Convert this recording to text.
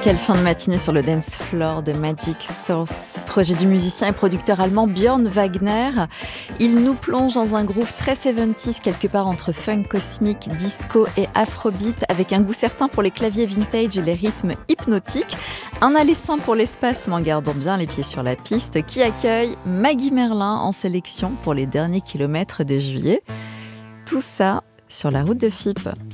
Quelle fin de matinée sur le dance floor de Magic Source, projet du musicien et producteur allemand Björn Wagner. Il nous plonge dans un groove très 70s, quelque part entre funk cosmique, disco et afrobeat, avec un goût certain pour les claviers vintage et les rythmes hypnotiques. Un aller sain pour l'espace, mais en gardant bien les pieds sur la piste, qui accueille Maggie Merlin en sélection pour les derniers kilomètres de juillet. Tout ça sur la route de FIP.